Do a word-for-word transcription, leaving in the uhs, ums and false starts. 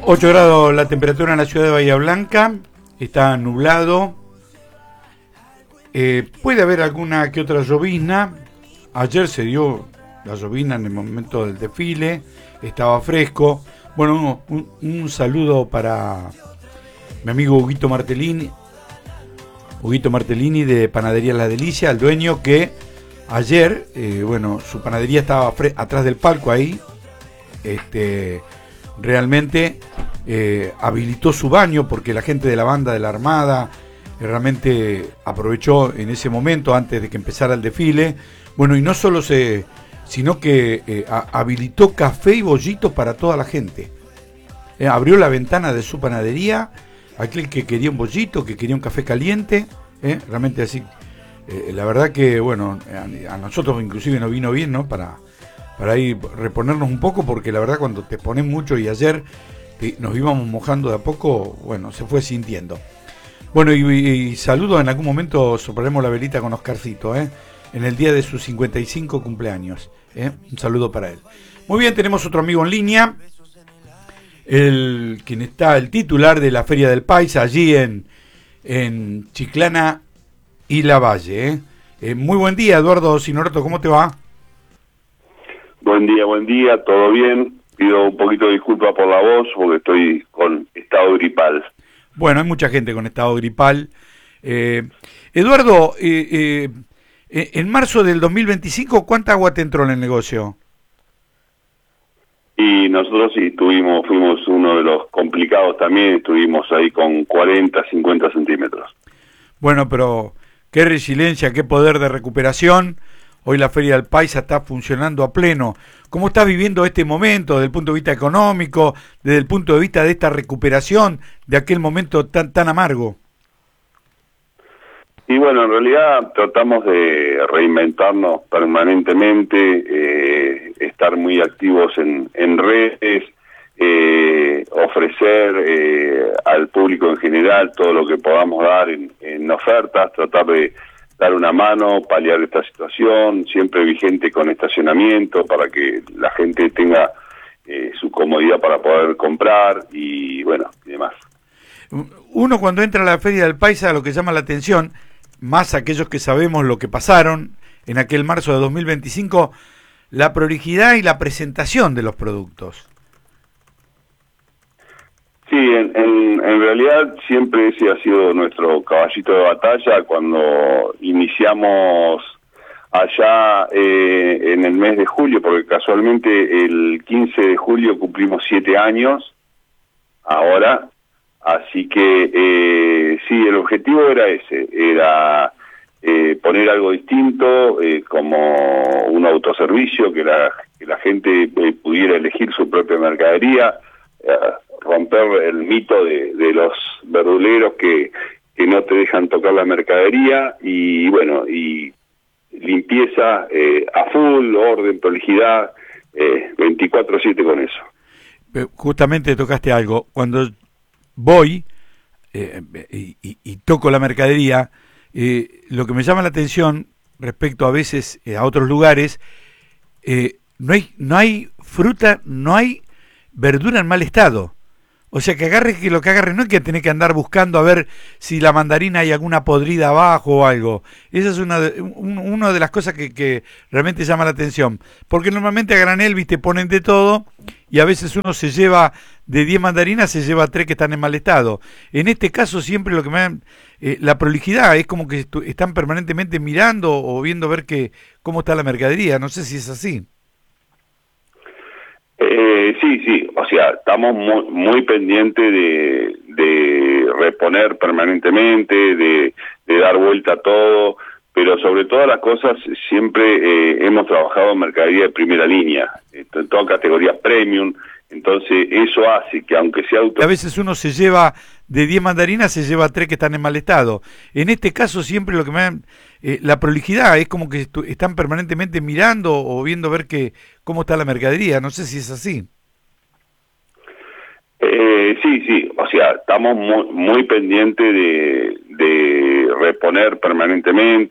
ocho grados la temperatura en la ciudad de Bahía Blanca, está nublado, eh, puede haber alguna que otra llovizna. Ayer se dio la llovizna en el momento del desfile, estaba fresco. Bueno, un, un saludo para mi amigo Huguito Martellini, Huguito Martellini de Panadería La Delicia, el dueño que ayer, eh, bueno, su panadería estaba atrás del palco ahí, este, realmente eh, habilitó su baño porque la gente de la banda de la Armada eh, realmente aprovechó en ese momento antes de que empezara el desfile. Bueno, y no solo se, sino que eh, a, habilitó café y bollitos para toda la gente. Eh, abrió la ventana de su panadería, aquel que quería un bollito, que quería un café caliente, eh, realmente así. Eh, la verdad que, bueno, a, a nosotros inclusive nos vino bien, ¿no? Para, para ir reponernos un poco, porque la verdad cuando te pones mucho y ayer te, nos íbamos mojando de a poco, bueno, se fue sintiendo. Bueno, y, y saludo, en algún momento soplaremos la velita con Oscarcito, ¿eh? En el día de sus cincuenta y cinco cumpleaños, ¿eh? Un saludo para él. Muy bien, tenemos otro amigo en línea, el quien está, el titular de la Feria del País, allí en, en Chiclana y Lavalle, ¿eh? Eh, muy buen día, Eduardo Sinorato, ¿cómo te va? Buen día, buen día, todo bien. Pido un poquito de disculpa por la voz porque estoy con estado gripal. Bueno, hay mucha gente con estado gripal. Eh, Eduardo, eh, eh, en marzo del dos mil veinticinco, ¿cuánta agua te entró en el negocio? Y nosotros sí tuvimos, fuimos uno de los complicados también, estuvimos ahí con cuarenta, cincuenta centímetros. Bueno, pero qué resiliencia, qué poder de recuperación. Hoy la Feria del País está funcionando a pleno. ¿Cómo estás viviendo este momento desde el punto de vista económico, desde el punto de vista de esta recuperación de aquel momento tan tan amargo? Y bueno, en realidad tratamos de reinventarnos permanentemente, eh, estar muy activos en, en redes, eh, ofrecer eh, al público en general todo lo que podamos dar en, en ofertas, tratar de dar una mano, paliar esta situación, siempre vigente con estacionamiento para que la gente tenga eh, su comodidad para poder comprar y bueno, y demás. Uno cuando entra a la Feria del País, a lo que llama la atención, más aquellos que sabemos lo que pasaron en aquel marzo de dos mil veinticinco, la prolijidad y la presentación de los productos. Sí, en, en, en realidad siempre ese ha sido nuestro caballito de batalla. Cuando iniciamos allá eh, en el mes de julio, porque casualmente el quince de julio cumplimos siete años ahora, así que eh, sí, el objetivo era ese, era eh, poner algo distinto, eh, como un autoservicio, que la, que la gente eh, pudiera elegir su propia mercadería, eh, romper el mito de, de los verduleros que, que no te dejan tocar la mercadería, y bueno, y limpieza eh, a full, orden, prolijidad, eh, veinticuatro siete con eso. Justamente tocaste algo, cuando voy eh, y, y, y toco la mercadería, eh, lo que me llama la atención respecto a veces eh, a otros lugares, eh, no hay no hay fruta, no hay verdura en mal estado. O sea, que agarre, que lo que agarre, no hay que tener que andar buscando a ver si la mandarina hay alguna podrida abajo o algo. Esa es una de, un, una de las cosas que, que realmente llama la atención. Porque normalmente a granel, viste, ponen de todo y a veces uno se lleva, de diez mandarinas, se lleva tres que están en mal estado. En este caso siempre lo que me dan, eh, la prolijidad es como que están permanentemente mirando o viendo ver que cómo está la mercadería. No sé si es así. Eh, sí, sí, o sea, estamos muy, muy pendientes de, de reponer permanentemente, de, de dar vuelta a todo, pero sobre todas las cosas siempre eh, hemos trabajado en mercadería de primera línea, en toda categoría premium, entonces eso hace que aunque sea auto... A veces uno se lleva, de diez mandarinas, se lleva tres que están en mal estado. En este caso siempre lo que me dan, eh, la prolijidad es como que están permanentemente mirando o viendo ver que cómo está la mercadería. No sé si es así. Eh, sí, sí, o sea, estamos muy, muy pendientes de, de reponer permanentemente.